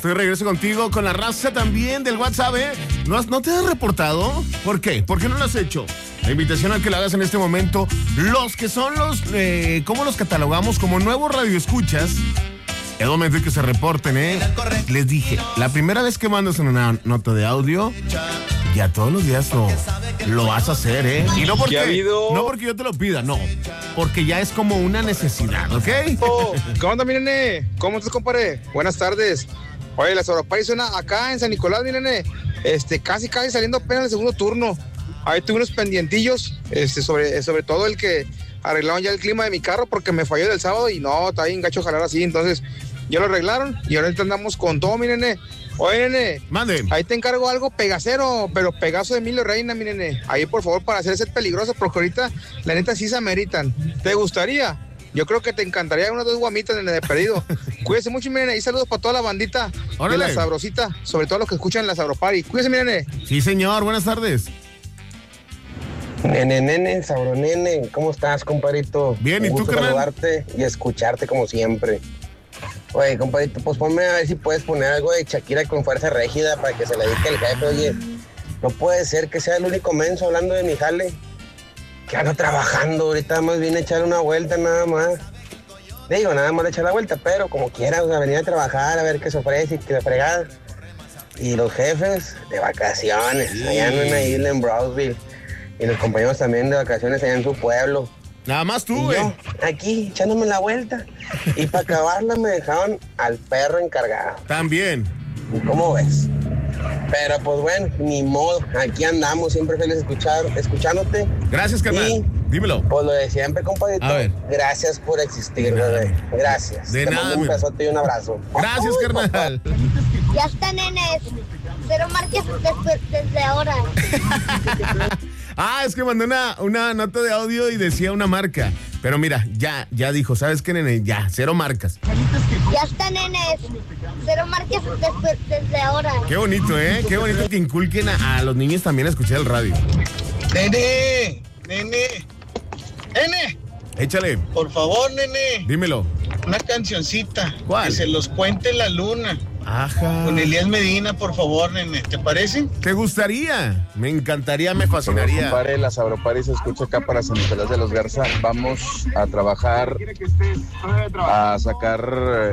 Estoy de regreso contigo con la raza también del WhatsApp, ¿eh? ¿No te has reportado? ¿Por qué? ¿Por qué no lo has hecho? La invitación a que lo hagas en este momento. Los que son ¿cómo los catalogamos? Como nuevos radioescuchas. Es momento de que se reporten, ¿eh? Les dije, la primera vez que mandas una nota de audio, ya todos los días lo vas a hacer, ¿eh? Y no porque yo te lo pida, no. Porque ya es como una necesidad, ¿ok? ¿Qué onda, mi nene? ¿Cómo estás, compadre? Buenas tardes. Oye, la Sauropari suena acá en San Nicolás, mi nene. Casi saliendo apenas el segundo turno. Ahí tuve unos pendientillos, sobre todo el que arreglaron ya el clima de mi carro porque me falló del sábado y no, está bien gacho jalar así, entonces ya lo arreglaron y ahorita andamos con todo, mi nene. Oye, nene, mande. Ahí te encargo algo pegacero, pero Pegaso de Emilio Reina, mi nene. Ahí, por favor, para hacer ser peligroso, porque ahorita, la neta, sí se ameritan. ¿Te gustaría? Yo creo que te encantaría unas 2 guamitas, nene, de perdido. Cuídese mucho, mi nene, y saludos para toda la bandita de La Sabrosita, sobre todo los que escuchan La Sauropari. Cuídese, mi nene. Sí, señor, buenas tardes. Nene, sabronene, ¿cómo estás, compadrito? Bien, ¿y tú, carnal? Saludarte y escucharte como siempre. Oye, compadrito, pues ponme a ver si puedes poner algo de Shakira con Fuerza Régida para que se le dedique el jefe. Oye, no puede ser que sea el único menso hablando de mi jale. Que ando trabajando, ahorita más viene a echar una vuelta nada más. Digo, nada más de echar la vuelta, pero como quiera, o sea, venir a trabajar, a ver qué se ofrece y qué fregada. Y los jefes de vacaciones, allá en una isla en Brownsville. Y los compañeros también de vacaciones allá en su pueblo. Nada más tú, güey. Yo, aquí, echándome la vuelta. Y para acabarla me dejaron al perro encargado. También. ¿Cómo ves? Pero pues bueno, ni modo. Aquí andamos, siempre feliz escuchándote. Gracias, carnal. Y, dímelo. Pues lo de siempre, compadrito. Gracias por existir, bebé. Gracias. De nada. Te mando un besote y un abrazo. Gracias, carnal. Ya está, nenes. Pero marques desde ahora. Es que mandó una nota de audio y decía una marca. Pero mira, ya dijo, ¿sabes qué, nene? Ya, 0 marcas. Ya está, nenes. 0 marcas desde ahora. Qué bonito, ¿eh? Qué bonito que inculquen a los niños también a escuchar el radio. Nene. Échale. Por favor, nene. Dímelo. Una cancioncita. ¿Cuál? Que se los cuente la luna. Ajá. Con Elías Medina, por favor, nene. ¿Te parece? ¿Te gustaría? Me encantaría, me fascinaría. Compadre, La Sauropari se escucha acá para San Nicolás de los Garza. Vamos a trabajar, a sacar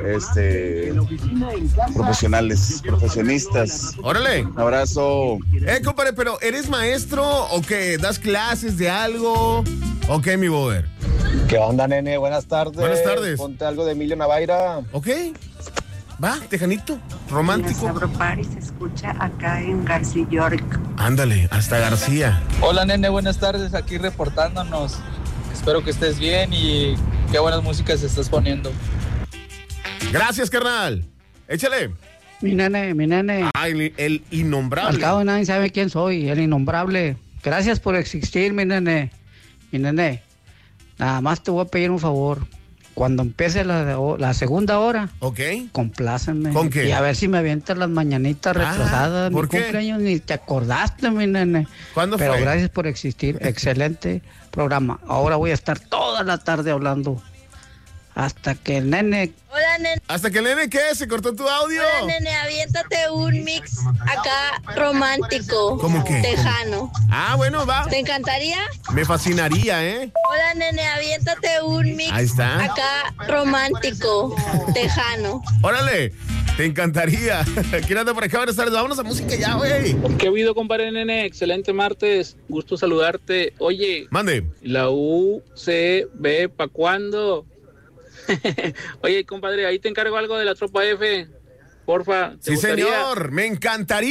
profesionistas. Órale. Un abrazo. Compadre, pero ¿eres maestro o qué? ¿Das clases de algo? ¿O qué, mi brother? ¿Qué onda, nene? Buenas tardes. Buenas tardes. Ponte algo de Emilio Navaira. Ok. Va, tejanito, romántico. La Sauropari se escucha acá en García York. Ándale, hasta García. Hola, nene, buenas tardes, aquí reportándonos. Espero que estés bien y qué buenas músicas estás poniendo. Gracias, carnal. Échale. Mi nene. El innombrable. Al cabo nadie sabe quién soy, el innombrable. Gracias por existir, mi nene. Mi nene, nada más te voy a pedir un favor. Cuando empiece la segunda hora, complácenme. ¿Con qué? Y a ver si me avientas las mañanitas retrasadas. ¿por mi qué? Cumpleaños ni te acordaste, mi nene. ¿Cuándo Pero fue? gracias por existir. Excelente programa. Ahora voy a estar toda la tarde hablando. Hasta que el nene... Hola, nene. ¿Hasta que el nene qué? ¿Se cortó tu audio? Hola, nene, aviéntate un mix acá romántico. ¿Cómo qué? Tejano. Bueno, va. ¿Te encantaría? Me fascinaría, ¿eh? Hola, nene, aviéntate un mix Ahí está. acá romántico. Tejano. Órale, te encantaría. ¿Quién anda por acá? Buenas tardes. Vámonos a música ya, güey. ¿Qué ha habido, compadre, nene? Excelente martes. Gusto saludarte. Oye. Mande. La UCB, ¿pa' cuándo? Oye, compadre, ahí te encargo algo de la Tropa F, porfa. Sí, señor, me encantaría.